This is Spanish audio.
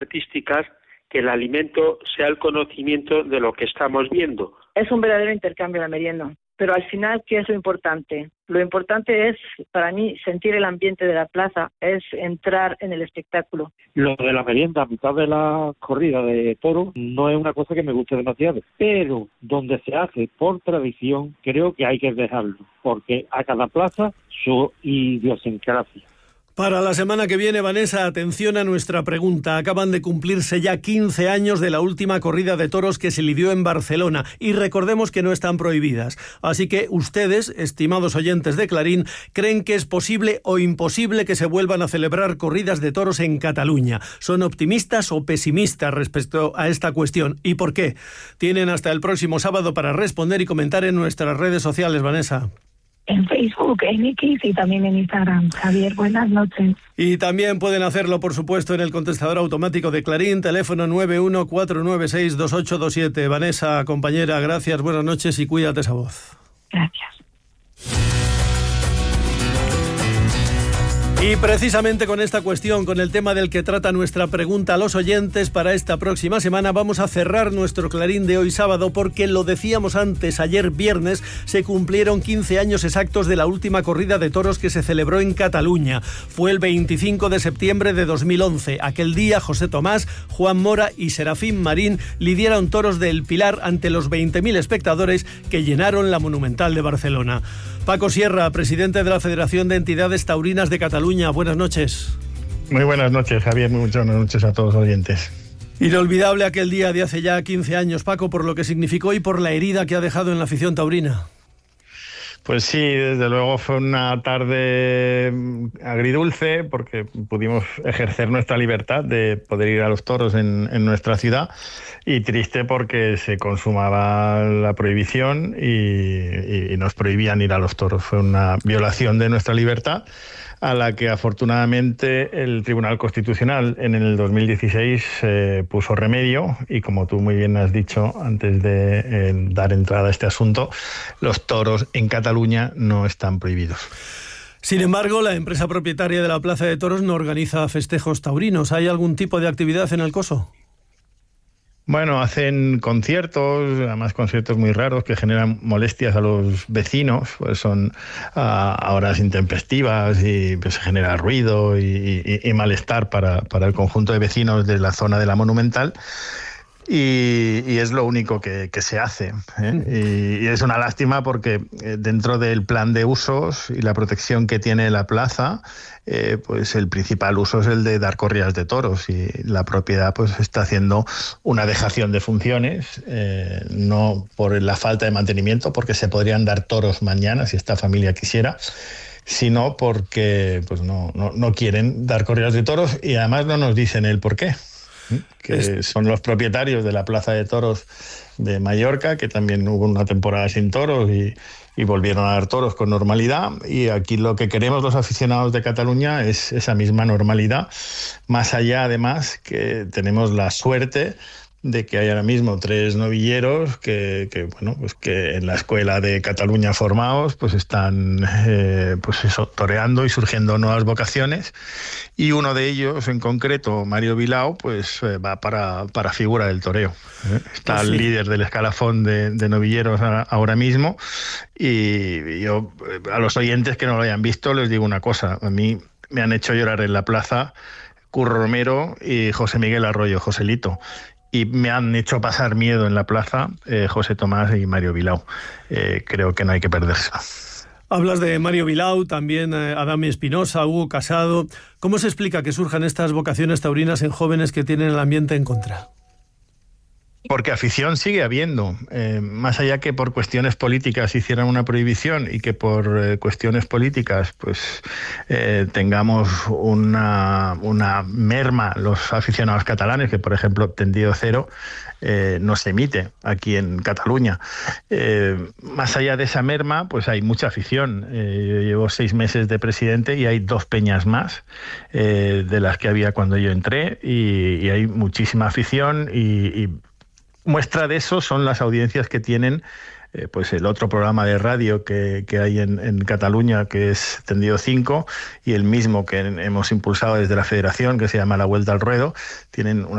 artísticas, que el alimento sea el conocimiento de lo que estamos viendo. Es un verdadero intercambio la merienda, pero al final, ¿qué es lo importante? Lo importante es, para mí, sentir el ambiente de la plaza, es entrar en el espectáculo. Lo de la merienda a mitad de la corrida de toros no es una cosa que me guste demasiado, pero donde se hace por tradición, creo que hay que dejarlo, porque a cada plaza su idiosincrasia. Para la semana que viene, Vanessa, atención a nuestra pregunta. Acaban de cumplirse ya 15 años de la última corrida de toros que se lidió en Barcelona y recordemos que no están prohibidas. Así que ustedes, estimados oyentes de Clarín, ¿creen que es posible o imposible que se vuelvan a celebrar corridas de toros en Cataluña? ¿Son optimistas o pesimistas respecto a esta cuestión? ¿Y por qué? Tienen hasta el próximo sábado para responder y comentar en nuestras redes sociales, Vanessa. En Facebook, en X y también en Instagram. Javier, buenas noches. Y también pueden hacerlo, por supuesto, en el contestador automático de Clarín, teléfono 914962827. Vanessa, compañera, gracias, buenas noches y cuídate esa voz. Gracias. Y precisamente con esta cuestión, con el tema del que trata nuestra pregunta a los oyentes para esta próxima semana, vamos a cerrar nuestro Clarín de hoy sábado porque lo decíamos antes, ayer viernes se cumplieron 15 años exactos de la última corrida de toros que se celebró en Cataluña. Fue el 25 de septiembre de 2011. Aquel día José Tomás, Juan Mora y Serafín Marín lidiaron toros del Pilar ante los 20.000 espectadores que llenaron la Monumental de Barcelona. Paco Sierra, presidente de la Federación de Entidades Taurinas de Cataluña. Buenas noches. Muy buenas noches, Javier. Muy buenas noches a todos los oyentes. Inolvidable aquel día de hace ya 15 años, Paco, por lo que significó y por la herida que ha dejado en la afición taurina. Pues sí, desde luego fue una tarde agridulce porque pudimos ejercer nuestra libertad de poder ir a los toros en nuestra ciudad y triste porque se consumaba la prohibición y nos prohibían ir a los toros. Fue una violación de nuestra libertad a la que afortunadamente el Tribunal Constitucional en el 2016 puso remedio y como tú muy bien has dicho antes de dar entrada a este asunto, los toros en Cataluña no están prohibidos. Sin embargo, la empresa propietaria de la Plaza de Toros no organiza festejos taurinos. ¿Hay algún tipo de actividad en el coso? Bueno, hacen conciertos, además conciertos muy raros que generan molestias a los vecinos, pues son a horas intempestivas y pues se genera ruido y malestar para el conjunto de vecinos de la zona de la Monumental. Y es lo único que se hace, ¿eh? Y es una lástima porque dentro del plan de usos y la protección que tiene la plaza, pues el principal uso es el de dar corridas de toros y la propiedad pues está haciendo una dejación de funciones, no por la falta de mantenimiento, porque se podrían dar toros mañana si esta familia quisiera, sino porque pues no quieren dar corridas de toros y además no nos dicen el por qué. Que son los propietarios de la Plaza de Toros de Mallorca, que también hubo una temporada sin toros y volvieron a dar toros con normalidad, y aquí lo que queremos los aficionados de Cataluña es esa misma normalidad, más allá además que tenemos la suerte de que hay ahora mismo 3 novilleros que en la escuela de Cataluña formados pues están toreando y surgiendo nuevas vocaciones, y uno de ellos en concreto, Mario Bilao, pues va para figura del toreo. Está el líder del escalafón de novilleros ahora mismo, y yo a los oyentes que no lo hayan visto les digo una cosa: a mí me han hecho llorar en la plaza Curro Romero y José Miguel Arroyo, Joselito. Y me han hecho pasar miedo en la plaza José Tomás y Mario Bilao. Creo que no hay que perderse. Hablas de Mario Bilao, también Adame Espinosa, Hugo Casado. ¿Cómo se explica que surjan estas vocaciones taurinas en jóvenes que tienen el ambiente en contra? Porque afición sigue habiendo, más allá que por cuestiones políticas hicieran una prohibición y que por cuestiones políticas pues tengamos una merma los aficionados catalanes, que por ejemplo Tendido Cero no se emite aquí en Cataluña. Más allá de esa merma pues hay mucha afición. Yo llevo 6 meses de presidente y hay 2 peñas más de las que había cuando yo entré, y hay muchísima afición, y muestra de eso son las audiencias que tienen pues el otro programa de radio que hay en Cataluña, que es Tendido 5, y el mismo que hemos impulsado desde la Federación, que se llama La Vuelta al Ruedo. Tienen una